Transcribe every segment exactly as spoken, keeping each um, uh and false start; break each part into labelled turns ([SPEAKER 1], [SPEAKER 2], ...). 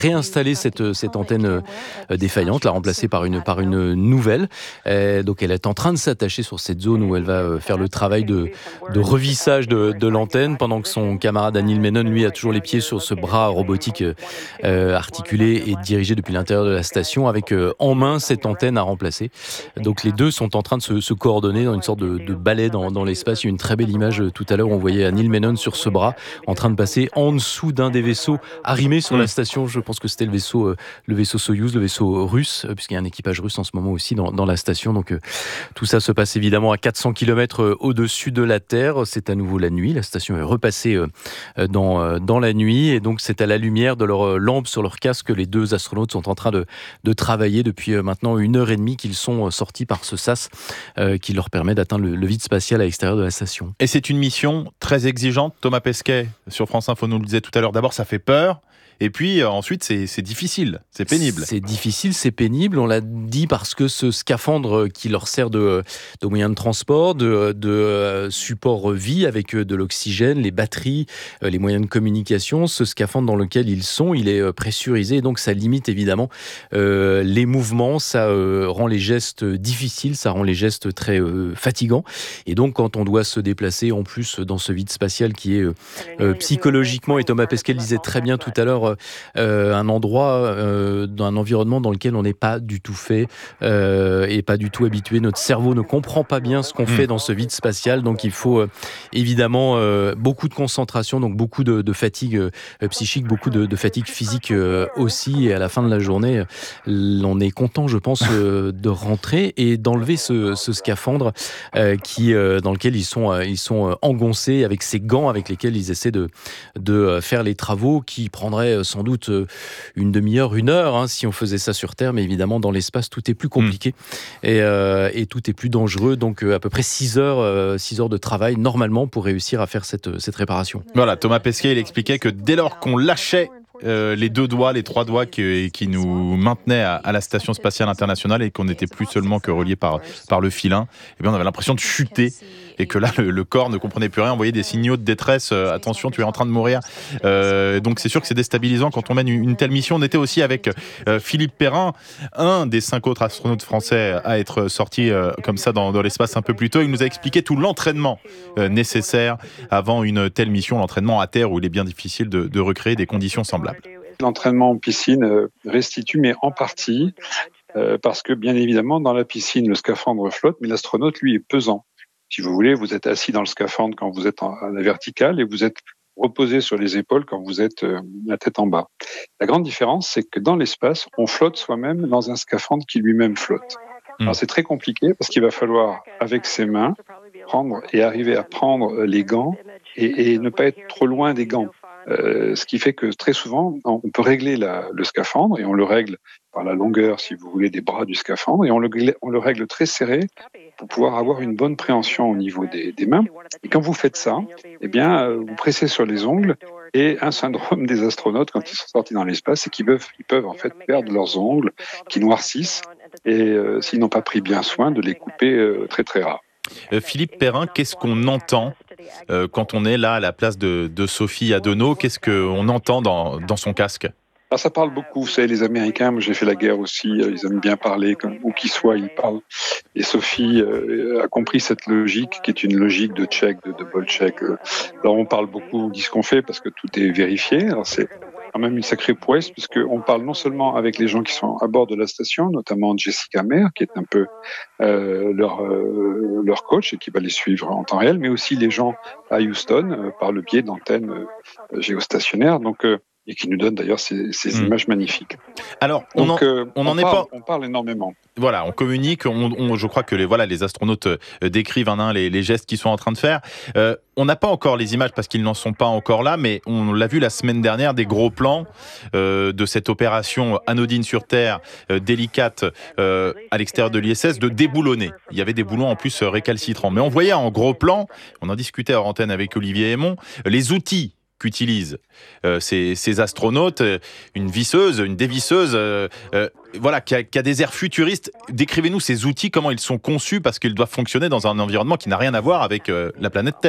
[SPEAKER 1] réinstaller cette, cette antenne euh, défaillante, la remplacer par une, par une nouvelle. Euh, donc elle est en train de s'attacher sur cette zone où elle va euh, faire le travail de, de revissage de, de l'antenne, pendant que son camarade Anil Menon, lui, a toujours les pieds sur ce bras robotique euh, articulé et dirigé depuis l'intérieur de la station, avec euh, en main cette antenne à remplacer. Donc les deux sont en train de se, se coordonner dans une sorte de, de ballet dans, dans l'espace. Il y a une très belle image euh, tout à l'heure où on voyait Anil Menon sur ce bras, en train de passer en dessous d'un des vaisseaux arrimés sur la station. Je pense que c'était le vaisseau, euh, le vaisseau Soyouz, le vaisseau russe, euh, puisqu'il y a un équipage russe en ce moment aussi dans, dans la station. Donc euh, tout ça se passe évidemment à quatre cents kilomètres euh, au-dessus de la Terre. C'est à nouveau la nuit. La station est repassée euh, dans, euh, dans la nuit, et donc c'est à la lumière de leurs lampes sur leur casque que les deux astronautes sont en train de, de travailler depuis euh, maintenant une heure et demie qu'ils sont euh, sortis par ce sas euh, qui leur permet d'atteindre le, le vide spatial à l'extérieur de la station.
[SPEAKER 2] Et c'est une mission très exigeante. Thomas Pesquet sur France Info nous le disait tout à l'heure. D'abord, ça fait peur. Et puis euh, ensuite, c'est, c'est difficile, c'est pénible.
[SPEAKER 1] C'est difficile, c'est pénible. On l'a dit parce que ce scaphandre qui leur sert de, de moyen de transport, de, de support vie avec de l'oxygène, les batteries, les moyens de communication, ce scaphandre dans lequel ils sont, il est pressurisé. Et donc ça limite évidemment euh, les mouvements, ça euh, rend les gestes difficiles, ça rend les gestes très euh, fatigants. Et donc quand on doit se déplacer en plus dans ce vide spatial qui est euh, psychologiquement, et Thomas Pesquet le disait très bien tout à l'heure, Euh, un endroit, euh, dans un environnement dans lequel on n'est pas du tout fait euh, et pas du tout habitué. Notre cerveau ne comprend pas bien ce qu'on fait dans ce vide spatial, donc il faut euh, évidemment euh, beaucoup de concentration, donc beaucoup de, de fatigue euh, psychique, beaucoup de, de fatigue physique euh, aussi. Et à la fin de la journée, on est content, je pense, euh, de rentrer et d'enlever ce, ce scaphandre euh, qui, euh, dans lequel ils sont, euh, ils sont engoncés, avec ces gants avec lesquels ils essaient de, de faire les travaux qui prendraient sans doute une demi-heure, une heure, hein, si on faisait ça sur Terre, mais évidemment dans l'espace tout est plus compliqué mmh. et, euh, et tout est plus dangereux, donc euh, à peu près six heures, euh, six heures de travail normalement pour réussir à faire cette, cette réparation.
[SPEAKER 2] Voilà, Thomas Pesquet, il expliquait que dès lors qu'on lâchait Euh, les deux doigts, les trois doigts qui, qui nous maintenaient à, à la Station Spatiale Internationale et qu'on n'était plus seulement que reliés par, par le filin, eh bien on avait l'impression de chuter et que là le, le corps ne comprenait plus rien, envoyait des signaux de détresse, euh, attention tu es en train de mourir. Euh, donc c'est sûr que c'est déstabilisant quand on mène une, une telle mission. On était aussi avec euh, Philippe Perrin, un des cinq autres astronautes français à être sorti euh, comme ça dans, dans l'espace un peu plus tôt. Il nous a expliqué tout l'entraînement euh, nécessaire avant une telle mission, l'entraînement à terre où il est bien difficile de, de recréer des conditions semblables.
[SPEAKER 3] L'entraînement en piscine restitue, mais en partie, euh, parce que bien évidemment, dans la piscine, le scaphandre flotte, mais l'astronaute, lui, est pesant. Si vous voulez, vous êtes assis dans le scaphandre quand vous êtes en, à la verticale et vous êtes reposé sur les épaules quand vous êtes euh, la tête en bas. La grande différence, c'est que dans l'espace, on flotte soi-même dans un scaphandre qui lui-même flotte. Mmh. Alors c'est très compliqué parce qu'il va falloir, avec ses mains, prendre et arriver à prendre les gants et, et ne pas être trop loin des gants. Euh, ce qui fait que très souvent, on peut régler la, le scaphandre et on le règle par la longueur, si vous voulez, des bras du scaphandre et on le, on le règle très serré pour pouvoir avoir une bonne préhension au niveau des, des mains. Et quand vous faites ça, eh bien, vous pressez sur les ongles et un syndrome des astronautes quand ils sont sortis dans l'espace, c'est qu'ils peuvent, ils peuvent en fait perdre leurs ongles qui noircissent et euh, s'ils n'ont pas pris bien soin de les couper euh, très très rare.
[SPEAKER 2] Euh, Philippe Perrin, qu'est-ce qu'on entend euh, quand on est là à la place de, de Sophie Adenau? Qu'est-ce qu'on entend dans, dans son casque?
[SPEAKER 3] Alors ça parle beaucoup, vous savez, les Américains, moi j'ai fait la guerre aussi, ils aiment bien parler, comme, où qu'ils soient, ils parlent. Et Sophie euh, a compris cette logique, qui est une logique de check, de double check. Alors on parle beaucoup, on dit ce qu'on fait, parce que tout est vérifié. Alors c'est quand même une sacrée prouesse, puisqu'on parle non seulement avec les gens qui sont à bord de la station, notamment Jessica Meir, qui est un peu euh, leur, euh, leur coach et qui va les suivre en temps réel, mais aussi les gens à Houston, euh, par le biais d'antennes euh, géostationnaires. Donc, euh, et qui nous donne d'ailleurs ces, ces mmh. images magnifiques.
[SPEAKER 2] Alors, on Donc, en, euh, on en
[SPEAKER 3] on
[SPEAKER 2] est
[SPEAKER 3] parle,
[SPEAKER 2] pas.
[SPEAKER 3] On parle énormément.
[SPEAKER 2] Voilà, on communique. On, on, je crois que les voilà, les astronautes euh, décrivent un à un les, les gestes qu'ils sont en train de faire. Euh, on n'a pas encore les images parce qu'ils n'en sont pas encore là, mais on l'a vu la semaine dernière, des gros plans euh, de cette opération anodine sur Terre, euh, délicate euh, à l'extérieur de l'I S S, de déboulonner. Il y avait des boulons en plus euh, récalcitrants, mais on voyait en gros plan. On en discutait hors antenne avec Olivier Hémon, les outils qu'utilisent euh, ces, ces astronautes, euh, une visseuse, une dévisseuse, euh, euh, voilà, qui a, qui a des airs futuristes. Décrivez-nous ces outils, comment ils sont conçus, parce qu'ils doivent fonctionner dans un environnement qui n'a rien à voir avec euh, la planète Terre.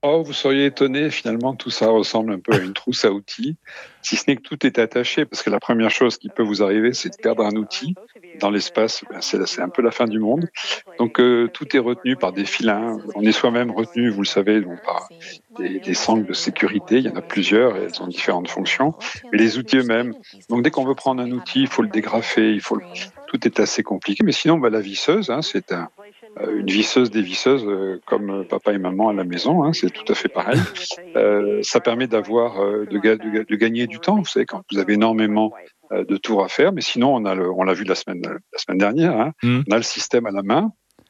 [SPEAKER 3] Oh, vous seriez étonné, finalement, tout ça ressemble un peu à une trousse à outils, si ce n'est que tout est attaché, parce que la première chose qui peut vous arriver, c'est de perdre un outil. Dans l'espace, ben, c'est, c'est un peu la fin du monde. Donc, euh, tout est retenu par des filins. On est soi-même retenu, vous le savez, donc, par des, des sangles de sécurité. Il y en a plusieurs, et elles ont différentes fonctions. Mais les outils eux-mêmes, donc dès qu'on veut prendre un outil, il faut le dégrafer, il faut le... tout est assez compliqué. Mais sinon, ben, la visseuse, hein, c'est un... une visseuse, des visseuses euh, comme papa et maman à la maison, hein, c'est tout à fait pareil. Euh, ça permet d'avoir, euh, de, ga- de, de gagner du temps. Vous savez, quand vous avez énormément euh, de tours à faire, mais sinon, on a le, on l'a vu la semaine, la semaine dernière, hein, mmh. on a le système à la main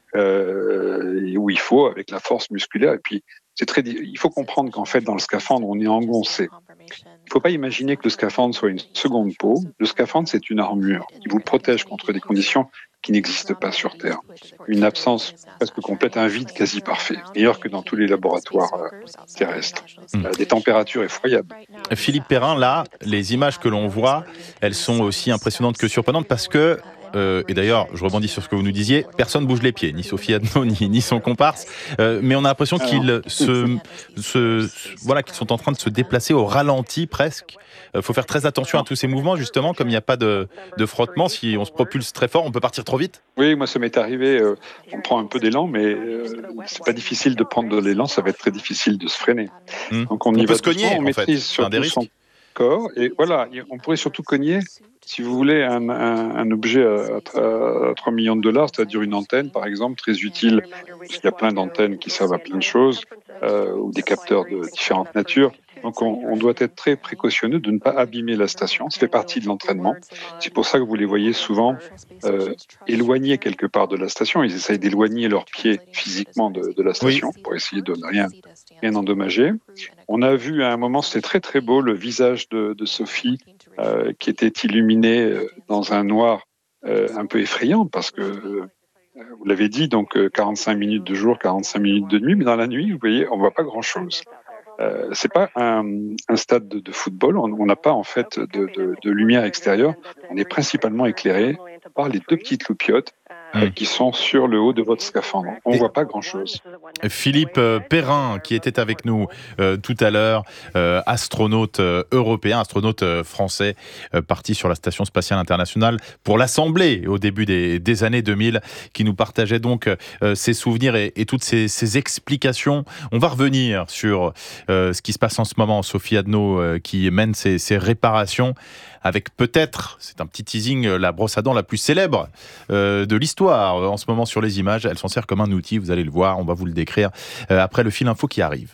[SPEAKER 3] euh, où il faut avec la force musculaire. Et puis, c'est très, il faut comprendre qu'en fait, dans le scaphandre, on est engoncé. Il ne faut pas imaginer que le scaphandre soit une seconde peau. Le scaphandre, c'est une armure qui vous protège contre des conditions qui n'existe pas sur Terre. Une absence presque complète, un vide quasi parfait, meilleur que dans tous les laboratoires euh, terrestres. Mmh. Euh, des températures effroyables.
[SPEAKER 2] Philippe Perrin, là, les images que l'on voit, elles sont aussi impressionnantes que surprenantes parce que, euh, et d'ailleurs, je rebondis sur ce que vous nous disiez, personne bouge les pieds, ni Sophie Adno, ni, ni son comparse, euh, mais on a l'impression Alors... qu'ils se, se, voilà, qu'ils sont en train de se déplacer au ralenti presque. Il faut faire très attention à tous ces mouvements, justement, comme il n'y a pas de, de frottement. Si on se propulse très fort, on peut partir trop vite.
[SPEAKER 3] Oui, moi, ça m'est arrivé. Euh, on prend un peu d'élan, mais euh, c'est pas difficile de prendre de l'élan. Ça va être très difficile de se freiner.
[SPEAKER 2] Mmh.
[SPEAKER 3] Donc, on,
[SPEAKER 2] on
[SPEAKER 3] y
[SPEAKER 2] peut
[SPEAKER 3] va
[SPEAKER 2] se cogner,
[SPEAKER 3] doucement, on
[SPEAKER 2] en
[SPEAKER 3] maîtrise
[SPEAKER 2] fait.
[SPEAKER 3] surtout son corps. Et voilà, on pourrait surtout cogner, si vous voulez, un, un, un objet à, à, à trois millions de dollars, c'est-à-dire une antenne, par exemple, très utile, parce qu'il y a plein d'antennes qui servent à plein de choses, euh, ou des capteurs de différentes natures. Donc, on, on doit être très précautionneux de ne pas abîmer la station. Ça fait partie de l'entraînement. C'est pour ça que vous les voyez souvent euh, éloignés quelque part de la station. Ils essayent d'éloigner leurs pieds physiquement de, de la station oui. pour essayer de ne rien, rien endommager. On a vu à un moment, c'était très très beau, le visage de, de Sophie euh, qui était illuminé dans un noir euh, un peu effrayant parce que euh, vous l'avez dit, donc quarante-cinq minutes de jour, quarante-cinq minutes de nuit, mais dans la nuit, vous voyez, on ne voit pas grand-chose. Euh, c'est pas un, un stade de, de football. On n'a pas en fait de, de, de lumière extérieure. On est principalement éclairé par les deux petites loupiottes euh, qui sont sur le haut de votre scaphandre. On ne voit pas grand-chose.
[SPEAKER 2] Philippe Perrin, qui était avec nous euh, tout à l'heure, euh, astronaute euh, européen, astronaute euh, français, euh, parti sur la Station spatiale internationale pour l'Assemblée au début des, des années deux mille, qui nous partageait donc euh, ses souvenirs et, et toutes ses, ses explications. On va revenir sur euh, ce qui se passe en ce moment. Sophie Adno euh, qui mène ses, ses réparations avec peut-être, c'est un petit teasing, la brosse à dents la plus célèbre euh, de l'histoire en ce moment sur les images. Elle s'en sert comme un outil, vous allez le voir, on va vous le décrire euh, après le fil info qui arrive.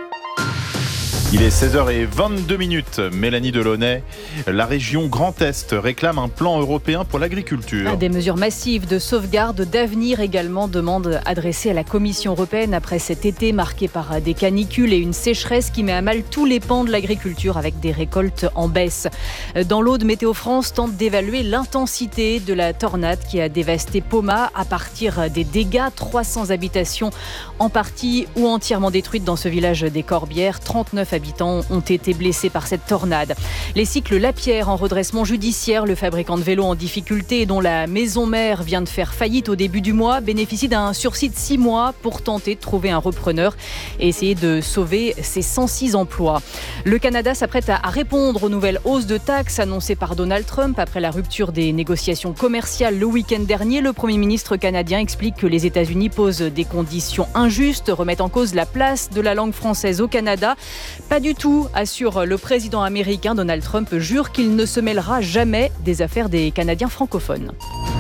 [SPEAKER 2] Il est seize heures vingt-deux minutes. Mélanie Delaunay, la région Grand Est réclame un plan européen pour l'agriculture.
[SPEAKER 4] Des mesures massives de sauvegarde d'avenir également, demande adressée à la Commission européenne après cet été marqué par des canicules et une sécheresse qui met à mal tous les pans de l'agriculture avec des récoltes en baisse. Dans l'Aude, Météo France tente d'évaluer l'intensité de la tornade qui a dévasté Poma à partir des dégâts. trois cents habitations en partie ou entièrement détruites dans ce village des Corbières. trente-neuf habitants ont été blessés par cette tornade. Les cycles Lapierre en redressement judiciaire, le fabricant de vélos en difficulté dont la maison mère vient de faire faillite au début du mois, bénéficie d'un sursis de six mois pour tenter de trouver un repreneur et essayer de sauver ses cent six emplois. Le Canada s'apprête à répondre aux nouvelles hausses de taxes annoncées par Donald Trump après la rupture des négociations commerciales le week-end dernier. Le Premier ministre canadien explique que les États-Unis posent des conditions injustes, remettent en cause la place de la langue française au Canada. Pas du tout, assure le président américain. Donald Trump jure qu'il ne se mêlera jamais des affaires des Canadiens francophones.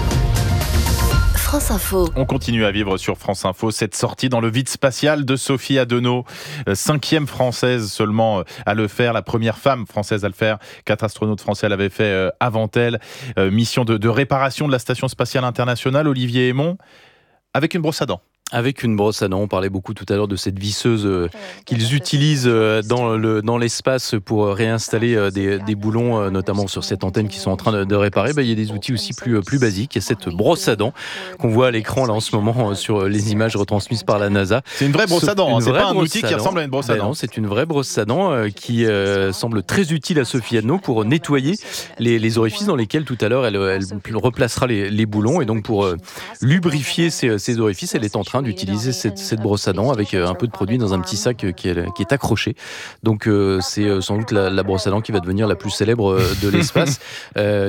[SPEAKER 5] France Info.
[SPEAKER 2] On continue à vivre sur France Info cette sortie dans le vide spatial de Sophie Adno, cinquième française seulement à le faire, la première femme française à le faire. Quatre astronautes français l'avaient fait avant elle. Mission de, de réparation de la Station spatiale internationale, Olivier Hémon, avec une brosse à dents.
[SPEAKER 1] Avec une brosse à dents, on parlait beaucoup tout à l'heure de cette visseuse euh, qu'ils utilisent euh, dans, le, dans l'espace pour réinstaller euh, des, des boulons, euh, notamment sur cette antenne qu'ils sont en train de, de réparer. Ben, il y a des outils aussi plus, plus basiques. Il y a cette brosse à dents qu'on voit à l'écran là en ce moment euh, sur les images retransmises par la NASA.
[SPEAKER 2] C'est une vraie brosse à dents, hein, c'est pas un outil qui ressemble à une brosse à dents.
[SPEAKER 1] Ben non, c'est une vraie brosse à dents euh, qui euh, semble très utile à Sophie Adno pour nettoyer les, les orifices dans lesquels tout à l'heure elle, elle replacera les, les boulons. Et donc pour euh, lubrifier ces, ces orifices, elle est en train train d'utiliser cette, cette brosse à dents avec un peu de produit dans un petit sac qui est, qui est accroché. Donc euh, c'est sans doute la, la brosse à dents qui va devenir la plus célèbre de l'espace. Euh,